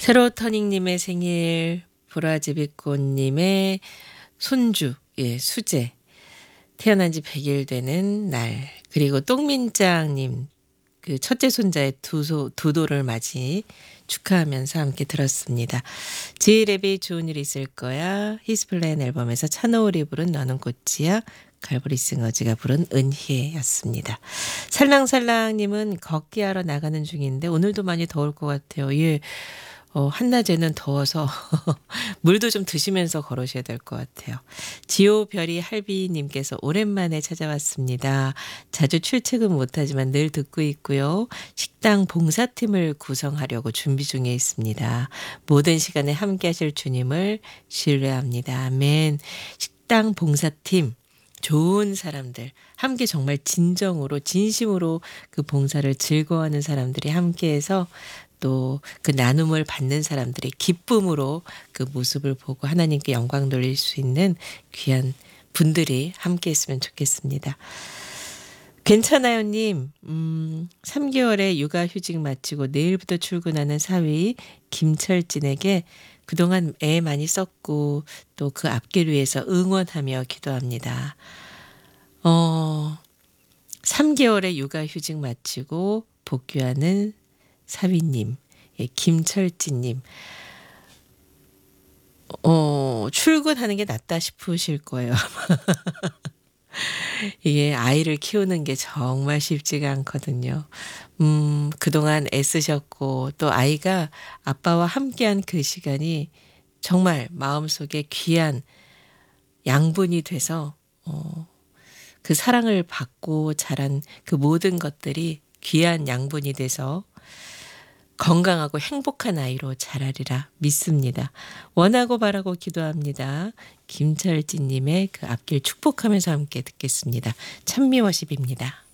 세로터닝님의 생일, 보라지비꽃님의 손주, 수재, 태어난 지 100일 되는 날, 그리고 똥민짱님, 그 첫째 손자의 두도를 맞이 축하하면서 함께 들었습니다. 지휘랩이 좋은 일 있을 거야. 히스플랜 앨범에서 차노울이 부른 너는 꽃이야. 갈보리싱어즈가 부른 은희였습니다. 살랑살랑님은 걷기 하러 나가는 중인데 오늘도 많이 더울 것 같아요. 한낮에는 더워서 물도 좀 드시면서 걸으셔야 될 것 같아요. 지오별이 할비님께서 오랜만에 찾아왔습니다. 자주 출첵은 못하지만 늘 듣고 있고요. 식당 봉사팀을 구성하려고 준비 중에 있습니다. 모든 시간에 함께 하실 주님을 신뢰합니다. 아멘. 식당 봉사팀. 좋은 사람들, 함께 정말 진정으로 진심으로 그 봉사를 즐거워하는 사람들이 함께해서 또 그 나눔을 받는 사람들의 기쁨으로 그 모습을 보고 하나님께 영광 돌릴 수 있는 귀한 분들이 함께 했으면 좋겠습니다. 괜찮아요님, 3개월의 육아휴직 마치고 내일부터 출근하는 사위 김철진에게 그동안 애 많이 썼고 또 그 앞길 위해서 응원하며 기도합니다. 3개월의 육아휴직 마치고 복귀하는 사위님, 김철진님, 출근하는 게 낫다 싶으실 거예요. 이게 아이를 키우는 게 정말 쉽지가 않거든요. 그동안 애쓰셨고 또 아이가 아빠와 함께한 그 시간이 정말 마음속에 귀한 양분이 돼서 그 사랑을 받고 자란 그 모든 것들이 귀한 양분이 돼서 건강하고 행복한 아이로 자라리라 믿습니다. 원하고 바라고 기도합니다. 김철진님의 그 앞길 축복하면서 함께 듣겠습니다. 찬미워십입니다.